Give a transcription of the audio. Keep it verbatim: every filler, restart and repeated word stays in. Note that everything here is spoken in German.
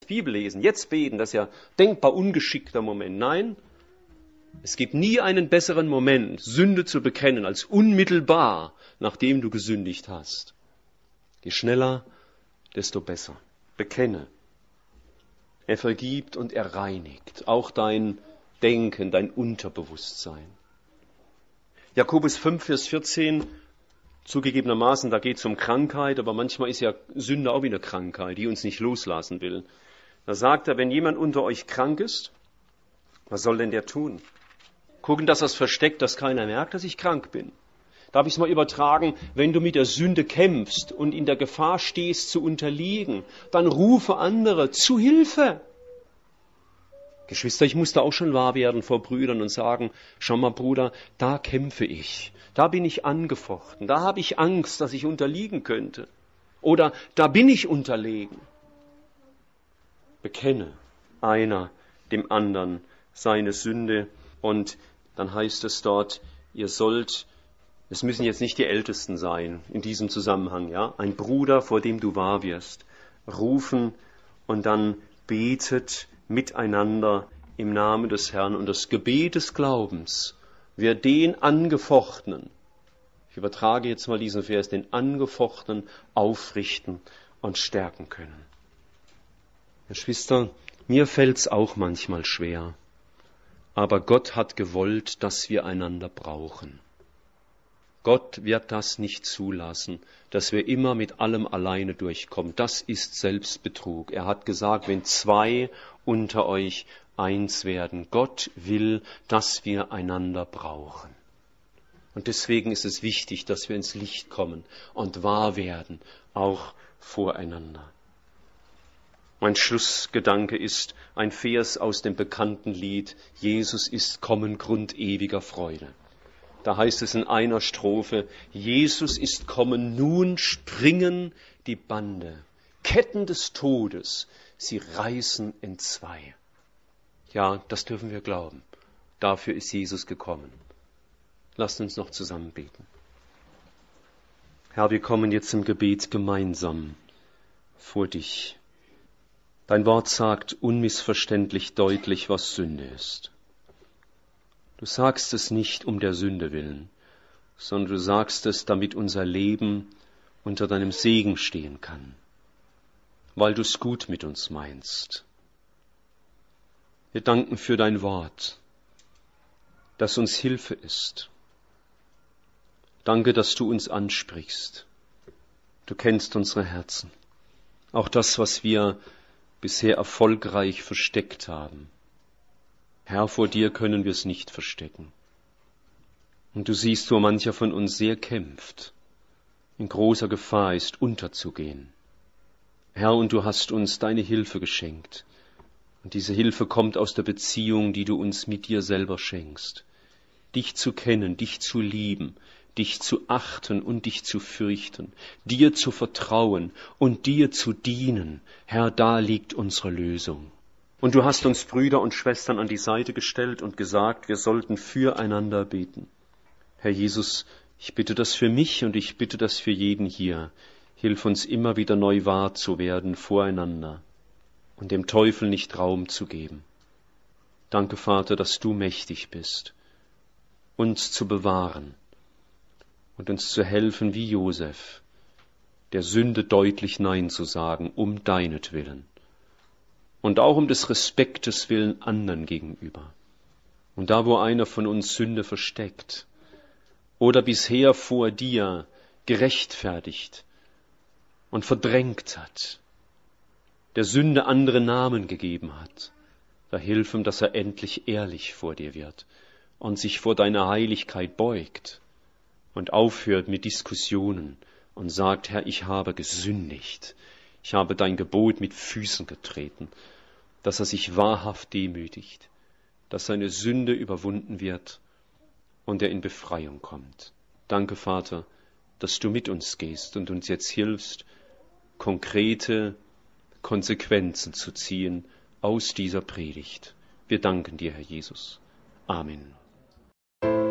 jetzt Bibel lesen, jetzt beten, das ist ja denkbar ungeschickter Moment. Nein, es gibt nie einen besseren Moment, Sünde zu bekennen, als unmittelbar, nachdem du gesündigt hast. Je schneller, desto besser. Bekenne. Er vergibt und er reinigt, auch dein Denken, dein Unterbewusstsein. Jakobus fünf, Vers vierzehn, zugegebenermaßen, da geht es um Krankheit, aber manchmal ist ja Sünde auch wie eine Krankheit, die uns nicht loslassen will. Da sagt er, wenn jemand unter euch krank ist, was soll denn der tun? Gucken, dass er es versteckt, dass keiner merkt, dass ich krank bin. Darf ich es mal übertragen, wenn du mit der Sünde kämpfst und in der Gefahr stehst zu unterliegen, dann rufe andere zu Hilfe. Geschwister, ich musste auch schon wahr werden vor Brüdern und sagen, schau mal Bruder, da kämpfe ich, da bin ich angefochten, da habe ich Angst, dass ich unterliegen könnte. Oder da bin ich unterlegen. Bekenne einer dem anderen seine Sünde und dann heißt es dort, ihr sollt, es müssen jetzt nicht die Ältesten sein in diesem Zusammenhang, ja, ein Bruder, vor dem du wahr wirst, rufen und dann betet miteinander im Namen des Herrn und das Gebet des Glaubens wird den Angefochtenen, ich übertrage jetzt mal diesen Vers, den Angefochtenen aufrichten und stärken können. Geschwister, mir fällt's auch manchmal schwer. Aber Gott hat gewollt, dass wir einander brauchen. Gott wird das nicht zulassen, dass wir immer mit allem alleine durchkommen. Das ist Selbstbetrug. Er hat gesagt, wenn zwei unter euch eins werden. Gott will, dass wir einander brauchen. Und deswegen ist es wichtig, dass wir ins Licht kommen und wahr werden, auch voreinander. Mein Schlussgedanke ist ein Vers aus dem bekannten Lied Jesus ist kommen, Grund ewiger Freude. Da heißt es in einer Strophe, Jesus ist kommen, nun springen die Bande, Ketten des Todes, sie reißen entzwei. Ja, das dürfen wir glauben. Dafür ist Jesus gekommen. Lasst uns noch zusammen beten. Herr, wir kommen jetzt im Gebet gemeinsam vor dich. Dein Wort sagt unmissverständlich deutlich, was Sünde ist. Du sagst es nicht um der Sünde willen, sondern du sagst es, damit unser Leben unter deinem Segen stehen kann, weil du es gut mit uns meinst. Wir danken für dein Wort, das uns Hilfe ist. Danke, dass du uns ansprichst. Du kennst unsere Herzen, auch das, was wir bisher erfolgreich versteckt haben. Herr, vor dir können wir es nicht verstecken. Und du siehst, wo mancher von uns sehr kämpft, in großer Gefahr ist, unterzugehen. Herr, und du hast uns deine Hilfe geschenkt. Und diese Hilfe kommt aus der Beziehung, die du uns mit dir selber schenkst. Dich zu kennen, dich zu lieben, dich zu achten und dich zu fürchten, dir zu vertrauen und dir zu dienen. Herr, da liegt unsere Lösung. Und du hast uns Brüder und Schwestern an die Seite gestellt und gesagt, wir sollten füreinander beten. Herr Jesus, ich bitte das für mich und ich bitte das für jeden hier. Hilf uns immer wieder neu wahr zu werden voreinander und dem Teufel nicht Raum zu geben. Danke, Vater, dass du mächtig bist, uns zu bewahren und uns zu helfen wie Josef, der Sünde deutlich Nein zu sagen, um deinetwillen. Und auch um des Respektes willen anderen gegenüber. Und da, wo einer von uns Sünde versteckt oder bisher vor dir gerechtfertigt und verdrängt hat, der Sünde andere Namen gegeben hat, da hilf ihm, dass er endlich ehrlich vor dir wird und sich vor deiner Heiligkeit beugt und aufhört mit Diskussionen und sagt, Herr, ich habe gesündigt, ich habe dein Gebot mit Füßen getreten, dass er sich wahrhaft demütigt, dass seine Sünde überwunden wird und er in Befreiung kommt. Danke, Vater, dass du mit uns gehst und uns jetzt hilfst, konkrete Konsequenzen zu ziehen aus dieser Predigt. Wir danken dir, Herr Jesus. Amen.